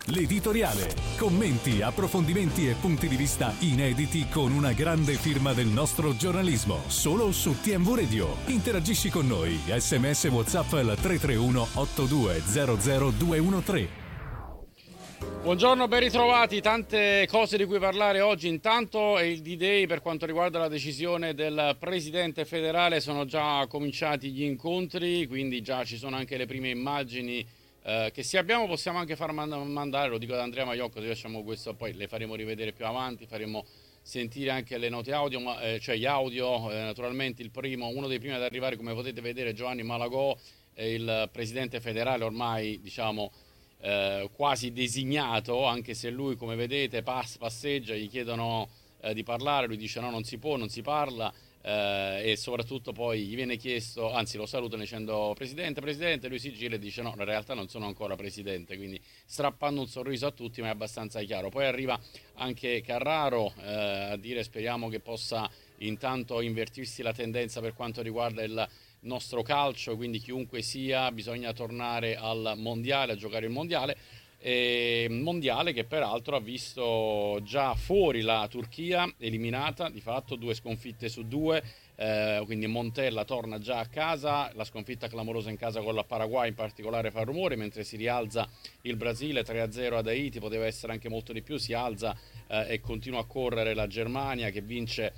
l'editoriale. Commenti, approfondimenti e punti di vista inediti con una grande firma del nostro giornalismo. Solo su TMV Radio. Interagisci con noi. SMS WhatsApp al 331 8200 213. Buongiorno, ben ritrovati. Tante cose di cui parlare oggi. Intanto è il D-Day per quanto riguarda la decisione del Presidente federale. Sono già cominciati gli incontri, quindi già ci sono anche le prime immagini che se abbiamo possiamo anche far mandare, lo dico ad Andrea Maiocco, se facciamo questo poi le faremo rivedere più avanti, faremo sentire anche le note audio, cioè gli audio. Naturalmente uno dei primi ad arrivare, come potete vedere, Giovanni Malagò, il Presidente federale ormai, diciamo, quasi designato, anche se lui, come vedete, passeggia, gli chiedono di parlare, lui dice no, non si può, non si parla, e soprattutto poi gli viene chiesto, anzi lo salutano dicendo Presidente, lui si gira e dice no, in realtà non sono ancora Presidente, quindi strappando un sorriso a tutti, ma è abbastanza chiaro. Poi arriva anche Carraro a dire speriamo che possa intanto invertirsi la tendenza per quanto riguarda il nostro calcio, quindi chiunque sia bisogna tornare al mondiale, a giocare il mondiale, mondiale che peraltro ha visto già fuori la Turchia eliminata, di fatto 2 sconfitte su 2, quindi Montella torna già a casa, la sconfitta clamorosa in casa con la Paraguay in particolare fa rumore, mentre si rialza il Brasile 3-0 ad Haiti, poteva essere anche molto di più, si alza e continua a correre la Germania che vince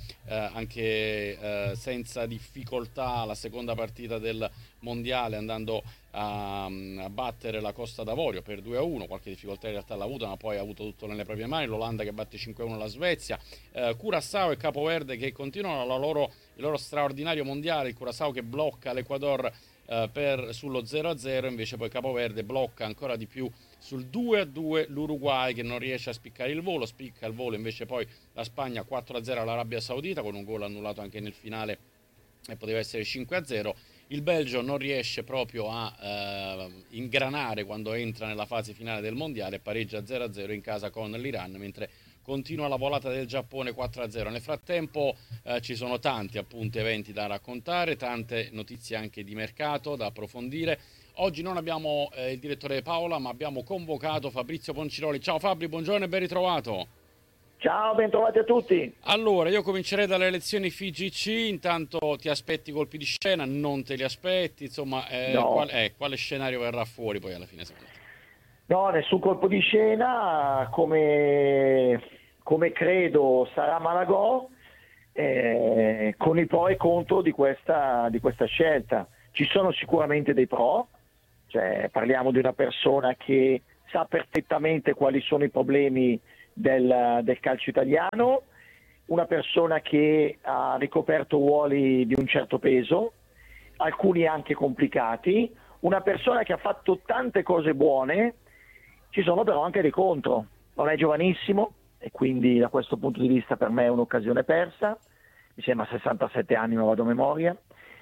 anche senza difficoltà la seconda partita del mondiale, andando a battere la Costa d'Avorio per 2-1, qualche difficoltà in realtà l'ha avuta, ma poi ha avuto tutto nelle proprie mani. L'Olanda che batte 5-1 la Svezia, Curaçao e Capo Verde che continuano il loro straordinario mondiale, il Curaçao che blocca l'Ecuador sullo 0-0, invece poi Capo Verde blocca ancora di più sul 2-2 l'Uruguay che non riesce a spiccare il volo, spicca il volo invece poi la Spagna 4-0 all'Arabia Saudita con un gol annullato anche nel finale e poteva essere 5-0. Il Belgio non riesce proprio a ingranare quando entra nella fase finale del mondiale, pareggia 0-0 in casa con l'Iran, mentre continua la volata del Giappone 4-0. Nel frattempo ci sono tanti appunto eventi da raccontare, tante notizie anche di mercato da approfondire. Oggi non abbiamo il direttore Paola, ma abbiamo convocato Fabrizio Ponciroli. Ciao Fabri, buongiorno e ben ritrovato. Ciao, ben trovati a tutti. Allora, io comincerei dalle elezioni FIGC, intanto ti aspetti colpi di scena, non te li aspetti, insomma, No. quale scenario verrà fuori poi alla fine secondo te? No, nessun colpo di scena, come credo sarà Malagò, con i pro e contro di questa scelta. Ci sono sicuramente dei pro, cioè parliamo di una persona che sa perfettamente quali sono i problemi del calcio italiano, una persona che ha ricoperto ruoli di un certo peso, alcuni anche complicati, una persona che ha fatto tante cose buone. Ci sono però anche dei contro, non è giovanissimo e quindi da questo punto di vista per me è un'occasione persa, mi sembra 67 anni, non vado a memoria,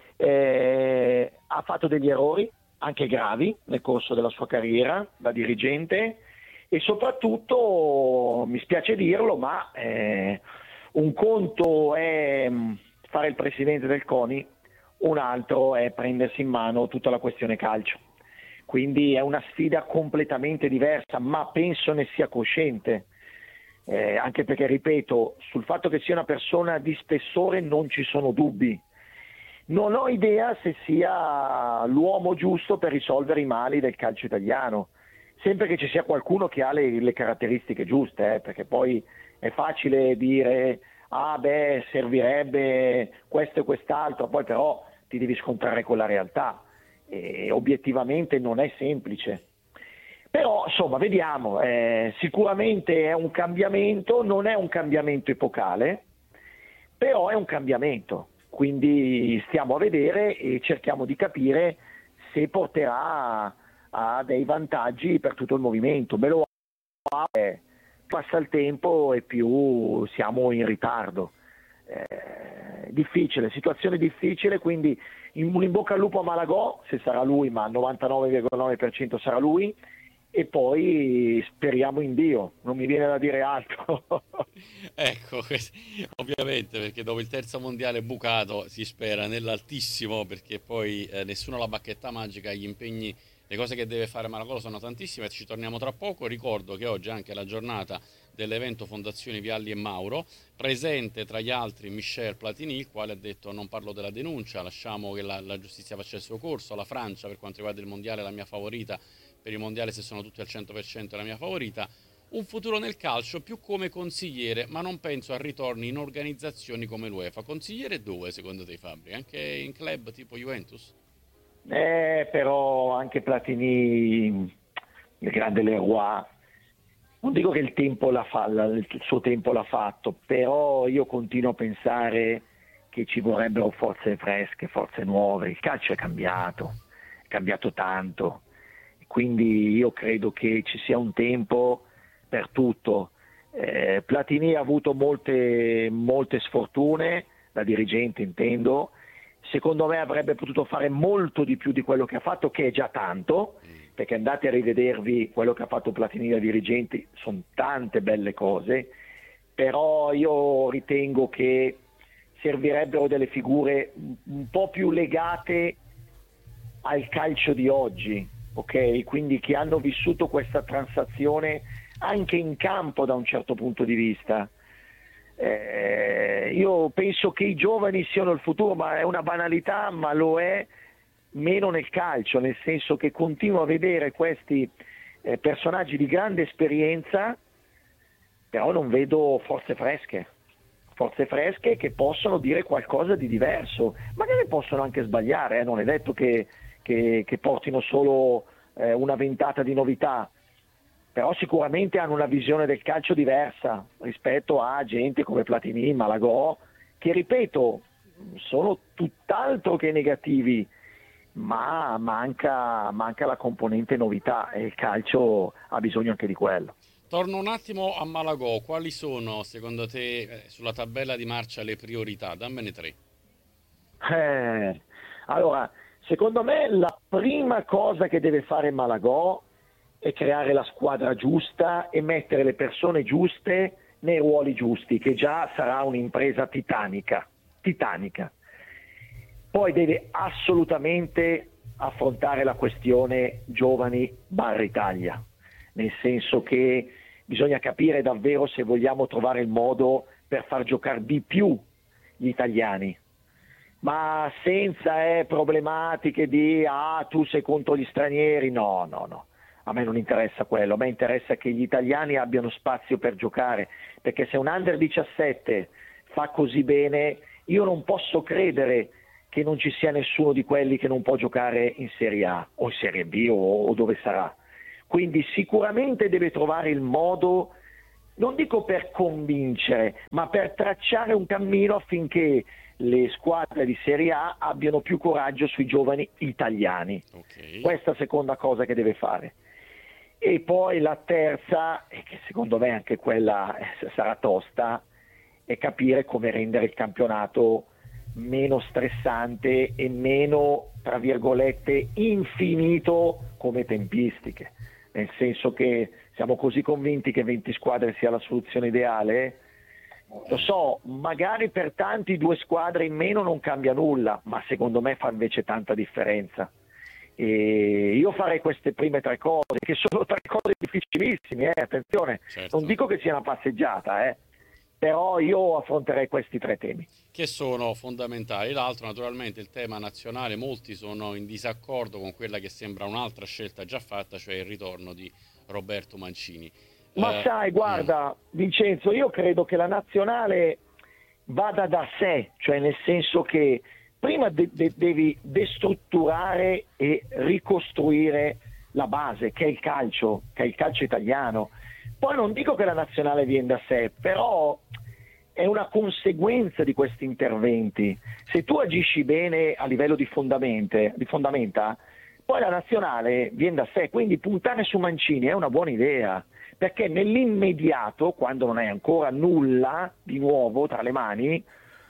ha fatto degli errori anche gravi nel corso della sua carriera da dirigente e soprattutto, mi spiace dirlo, ma un conto è fare il presidente del CONI, un altro è prendersi in mano tutta la questione calcio. Quindi è una sfida completamente diversa, ma penso ne sia cosciente, anche perché, ripeto, sul fatto che sia una persona di spessore non ci sono dubbi. Non ho idea se sia l'uomo giusto per risolvere i mali del calcio italiano, sempre che ci sia qualcuno che ha le caratteristiche giuste, perché poi è facile dire servirebbe questo e quest'altro, poi però ti devi scontrare con la realtà e obiettivamente non è semplice. Però insomma vediamo, sicuramente è un cambiamento, non è un cambiamento epocale, però è un cambiamento, quindi stiamo a vedere e cerchiamo di capire se porterà a dei vantaggi per tutto il movimento. Passa il tempo e più siamo in ritardo. Difficile, situazione difficile, quindi in bocca al lupo a Malagò, se sarà lui, ma al 99,9% sarà lui, e poi speriamo in Dio, non mi viene da dire altro. Ecco, ovviamente, perché dopo il terzo mondiale bucato si spera nell'altissimo, perché poi nessuno ha la bacchetta magica, gli impegni Le cose che deve fare Malagò sono tantissime, ci torniamo tra poco. Ricordo che oggi è anche la giornata dell'evento Fondazioni Vialli e Mauro, presente tra gli altri Michel Platini, il quale ha detto: non parlo della denuncia, lasciamo che la giustizia faccia il suo corso. La Francia, per quanto riguarda il mondiale, è la mia favorita, per il mondiale se sono tutti al 100% è la mia favorita. Un futuro nel calcio più come consigliere, ma non penso a ritorni in organizzazioni come l'UEFA. Consigliere dove secondo te, Fabri? Anche in club tipo Juventus? Però anche Platini, il grande Leroy, non dico che il suo tempo l'ha fatto, però io continuo a pensare che ci vorrebbero forze fresche, forze nuove. Il calcio è cambiato tanto, quindi io credo che ci sia un tempo per tutto. Platini ha avuto molte sfortune, da dirigente intendo. Secondo me avrebbe potuto fare molto di più di quello che ha fatto, che è già tanto, perché andate a rivedervi quello che ha fatto Platini da dirigente, sono tante belle cose, però io ritengo che servirebbero delle figure un po' più legate al calcio di oggi, ok? Quindi che hanno vissuto questa transazione anche in campo da un certo punto di vista. Io penso che i giovani siano il futuro, ma è una banalità, ma lo è meno nel calcio, nel senso che continuo a vedere questi personaggi di grande esperienza, però non vedo forze fresche che possono dire qualcosa di diverso. Magari possono anche sbagliare, non è detto che portino solo una ventata di novità, però sicuramente hanno una visione del calcio diversa rispetto a gente come Platini, Malagò, che ripeto sono tutt'altro che negativi, ma manca la componente novità e il calcio ha bisogno anche di quello. Torno un attimo a Malagò. Quali sono secondo te sulla tabella di marcia le priorità? Dammene tre. Allora, secondo me la prima cosa che deve fare Malagò è creare la squadra giusta e mettere le persone giuste nei ruoli giusti, che già sarà un'impresa titanica. Poi deve assolutamente affrontare la questione giovani / Italia, nel senso che bisogna capire davvero se vogliamo trovare il modo per far giocare di più gli italiani, ma senza problematiche di tu sei contro gli stranieri, no. A me non interessa quello, a me interessa che gli italiani abbiano spazio per giocare, perché se un under 17 fa così bene, io non posso credere che non ci sia nessuno di quelli che non può giocare in Serie A o in Serie B o dove sarà. Quindi sicuramente deve trovare il modo, non dico per convincere, ma per tracciare un cammino affinché le squadre di Serie A abbiano più coraggio sui giovani italiani. Okay. Questa è la seconda cosa che deve fare. E poi la terza, e che secondo me anche quella sarà tosta, è capire come rendere il campionato meno stressante e meno, tra virgolette, infinito come tempistiche. Nel senso che siamo così convinti che 20 squadre sia la soluzione ideale. Lo so, magari per tanti 2 squadre in meno non cambia nulla, ma secondo me fa invece tanta differenza. E io farei queste prime 3 cose, che sono 3 cose difficilissime, attenzione, Certo. Non dico che sia una passeggiata, però io affronterei questi 3 temi. Che sono fondamentali. L'altro, naturalmente, il tema nazionale. Molti sono in disaccordo con quella che sembra un'altra scelta già fatta, cioè il ritorno di Roberto Mancini. Ma sai, guarda, Vincenzo, io credo che la nazionale vada da sé, cioè nel senso che prima devi destrutturare e ricostruire la base, che è il calcio italiano. Poi non dico che la nazionale viene da sé, però è una conseguenza di questi interventi. Se tu agisci bene a livello di fondamenta, poi la nazionale viene da sé, quindi puntare su Mancini è una buona idea, perché nell'immediato, quando non hai ancora nulla di nuovo tra le mani,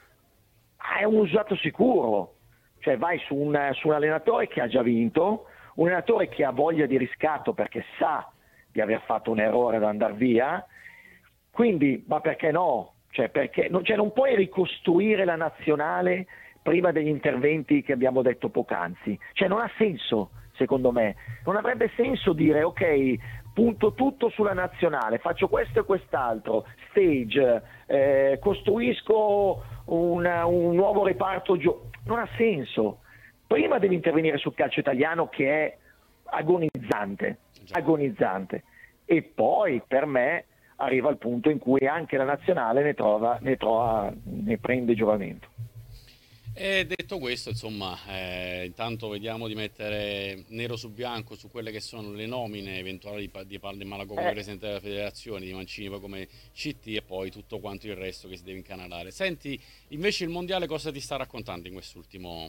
è un usato sicuro, cioè vai su un allenatore che ha già vinto, un allenatore che ha voglia di riscatto perché sa di aver fatto un errore ad andare via, quindi ma perché no? Non puoi ricostruire la nazionale prima degli interventi che abbiamo detto poc'anzi, non ha senso secondo me. Non avrebbe senso dire ok, punto tutto sulla nazionale, faccio questo e quest'altro, stage, costruisco un nuovo reparto, non ha senso. Prima devi intervenire sul calcio italiano che è agonizzante, e poi per me arriva il punto in cui anche la nazionale ne prende giovamento. E detto questo, insomma, intanto vediamo di mettere nero su bianco su quelle che sono le nomine eventuali di Malagò come presidente della federazione, di Mancini poi come CT e poi tutto quanto il resto che si deve incanalare. Senti, invece il mondiale cosa ti sta raccontando in quest'ultimo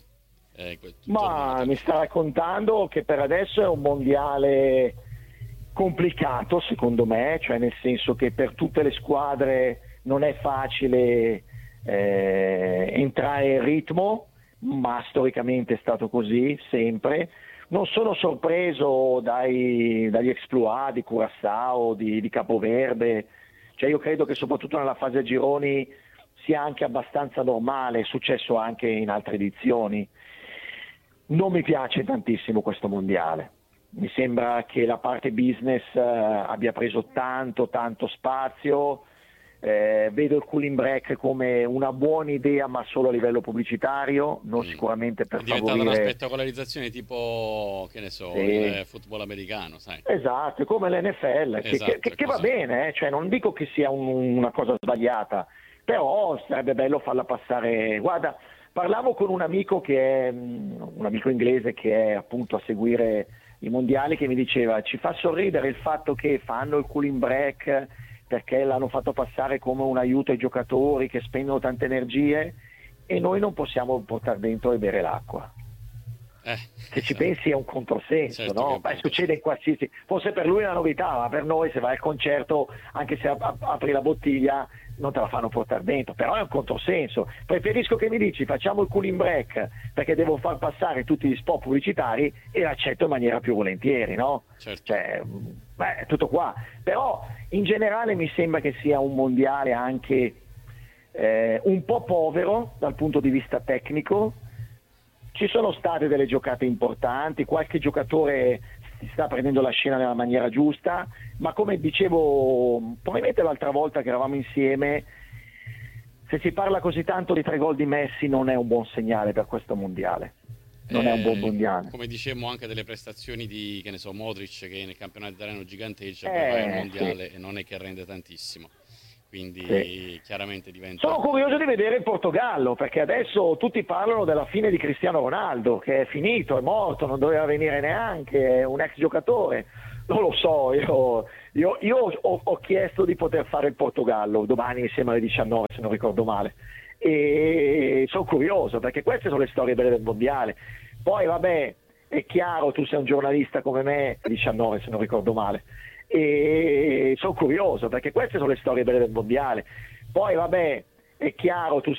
Ma mi sta raccontando che per adesso è un mondiale complicato, secondo me, cioè nel senso che per tutte le squadre non è facile entrare in ritmo, ma storicamente è stato così sempre. Non sono sorpreso dagli exploit di Curaçao, di Capoverde, cioè io credo che soprattutto nella fase a gironi sia anche abbastanza normale, è successo anche in altre edizioni. Non mi piace tantissimo questo mondiale, mi sembra che la parte business abbia preso tanto spazio. Vedo il cooling break come una buona idea ma solo a livello pubblicitario, non sicuramente per favorire. È diventata una spettacolarizzazione tipo, che ne so, il football americano, sai? Esatto, come l'NFL, esatto, che va bene, cioè non dico che sia una cosa sbagliata, però sarebbe bello farla passare. Guarda, parlavo con un amico un amico inglese che è appunto a seguire i mondiali, che mi diceva ci fa sorridere il fatto che fanno il cooling break perché l'hanno fatto passare come un aiuto ai giocatori che spendono tante energie e noi non possiamo portare dentro e bere l'acqua. Se ci pensi è un controsenso, certo, no? Succede in qualsiasi. Forse per lui è una novità, ma per noi se vai al concerto, anche se apri la bottiglia, non te la fanno portare dentro, però è un controsenso. Preferisco che mi dici facciamo il cooling break perché devo far passare tutti gli spot pubblicitari e l'accetto in maniera più volentieri, no? Certo. Cioè, è tutto qua. Però in generale mi sembra che sia un mondiale anche un po' povero dal punto di vista tecnico. Ci sono state delle giocate importanti, qualche giocatore si sta prendendo la scena nella maniera giusta, ma come dicevo probabilmente l'altra volta che eravamo insieme, se si parla così tanto di 3 gol di Messi non è un buon segnale per questo mondiale. Non è un buon mondiale. Come dicevamo anche delle prestazioni di, che ne so, Modric, che nel campionato italiano giganteggia, però è il mondiale e non è che rende tantissimo. Quindi chiaramente diventa. Sono curioso di vedere il Portogallo, perché adesso tutti parlano della fine di Cristiano Ronaldo, che è finito, è morto, non doveva venire neanche, è un ex giocatore. Non lo so, io ho chiesto di poter fare il Portogallo domani insieme alle 19, se non ricordo male, e sono curioso perché queste sono le storie belle del mondiale. Poi vabbè, è chiaro, tu sei un giornalista come me, 19 se non ricordo male, e sono curioso perché queste sono le storie belle del mondiale. Poi vabbè, è chiaro, tu